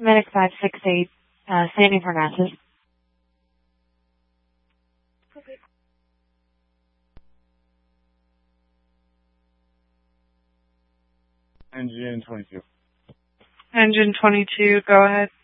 Medic 568, standing for NASA's. Engine 22. Engine 22, go ahead.